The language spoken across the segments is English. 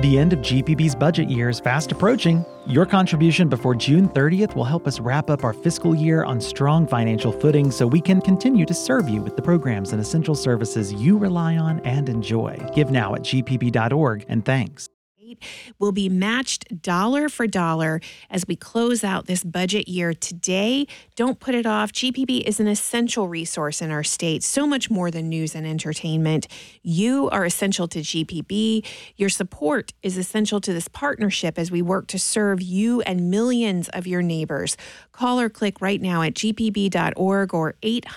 The end of GPB's budget year is fast approaching. Your contribution before June 30th will help us wrap up our fiscal year on strong financial footing so we can continue to serve you with the programs and essential services you rely on and enjoy. Give now at gpb.org, and thanks. Will be matched dollar for dollar as we close out this budget year today. Don't put it off. GPB is an essential resource in our state, so much more than news and entertainment. You are essential to GPB. Your support is essential to this partnership as we work to serve you and millions of your neighbors. Call or click right now at gpb.org or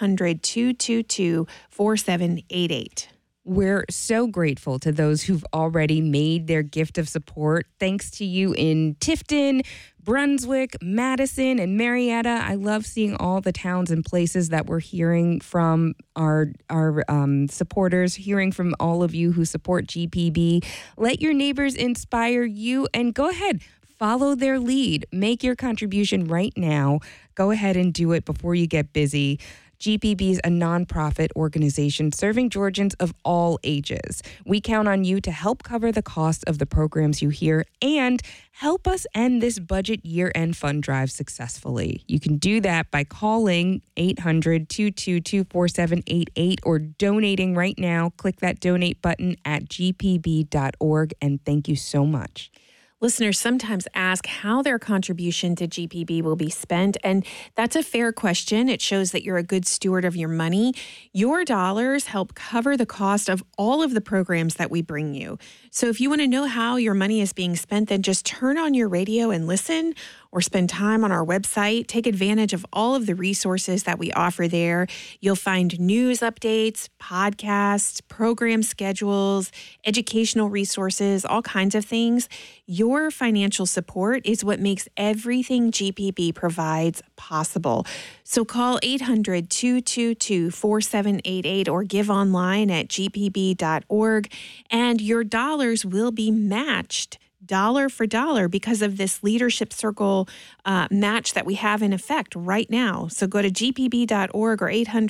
800-222-4788. We're so grateful to those who've already made their gift of support. Thanks to you in Tifton, Brunswick, Madison, and Marietta. I love seeing all the towns and places that we're hearing from our supporters, hearing from all of you who support GPB. Let your neighbors inspire you, and go ahead. Follow their lead. Make your contribution right now. Go ahead and do it before you get busy. GPB is a nonprofit organization serving Georgians of all ages. We count on you to help cover the cost of the programs you hear and help us end this budget year-end fund drive successfully. You can do that by calling 800-222-4788 or donating right now. Click that donate button at gpb.org, and thank you so much. Listeners sometimes ask how their contribution to GPB will be spent, and that's a fair question. It shows that you're a good steward of your money. Your dollars help cover the cost of all of the programs that we bring you. So if you want to know how your money is being spent, then just turn on your radio and listen, or spend time on our website. Take advantage of all of the resources that we offer there. You'll find news updates, podcasts, program schedules, educational resources, all kinds of things. Your financial support is what makes everything GPB provides possible. So call 800-222-4788 or give online at gpb.org, and your dollars will be matched dollar for dollar because of this Leadership Circle match that we have in effect right now. So go to gpb.org or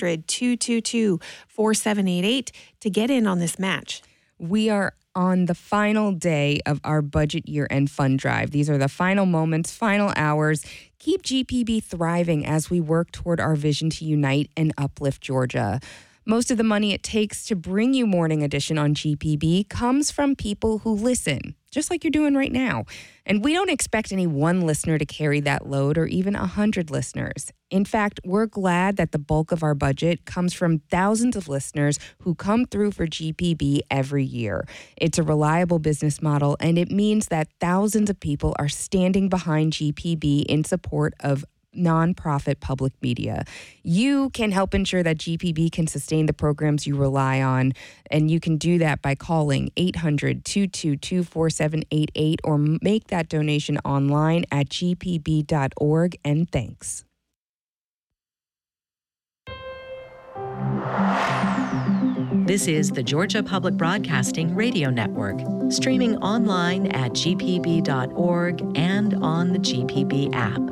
800-222-4788 to get in on this match. We are on the final day of our budget year-end fund drive. These are the final moments, final hours. Keep GPB thriving as we work toward our vision to unite and uplift Georgia. Most of the money it takes to bring you Morning Edition on GPB comes from people who listen, just like you're doing right now. And we don't expect any one listener to carry that load, or even 100 listeners. In fact, we're glad that the bulk of our budget comes from thousands of listeners who come through for GPB every year. It's a reliable business model, and it means that thousands of people are standing behind GPB in support of nonprofit public media. You can help ensure that GPB can sustain the programs you rely on, and you can do that by calling 800-222-4788 or make that donation online at gpb.org, and thanks. This is the Georgia Public Broadcasting Radio Network, streaming online at gpb.org and on the GPB app.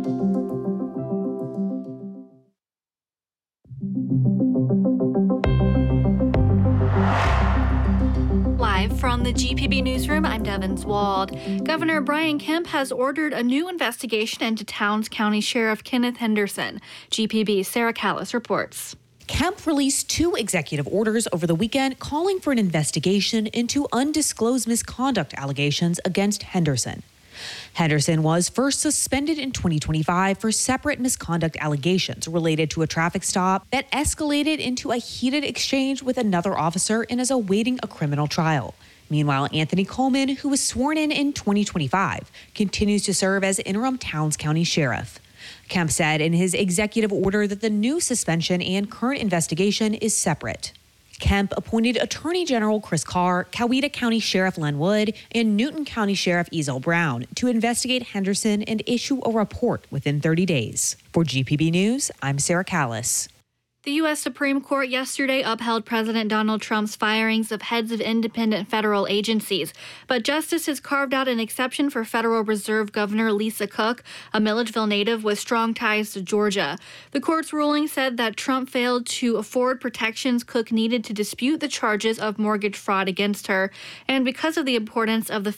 Live from the GPB Newsroom, I'm Devin Wald. Governor Brian Kemp has ordered a new investigation into Towns County Sheriff Kenneth Henderson. GPB's Sarah Callis reports. Kemp released 2 executive orders over the weekend calling for an investigation into undisclosed misconduct allegations against Henderson. Henderson was first suspended in 2025 for separate misconduct allegations related to a traffic stop that escalated into a heated exchange with another officer and is awaiting a criminal trial. Meanwhile, Anthony Coleman, who was sworn in 2025, continues to serve as interim Towns County Sheriff. Kemp said in his executive order that the new suspension and current investigation is separate. Kemp appointed Attorney General Chris Carr, Coweta County Sheriff Len Wood, and Newton County Sheriff Ezel Brown to investigate Henderson and issue a report within 30 days. For GPB News, I'm Sarah Callis. The U.S. Supreme Court yesterday upheld President Donald Trump's firings of heads of independent federal agencies, but justices carved out an exception for Federal Reserve Governor Lisa Cook, a Milledgeville native with strong ties to Georgia. The court's ruling said that Trump failed to afford protections Cook needed to dispute the charges of mortgage fraud against her, and because of the importance of the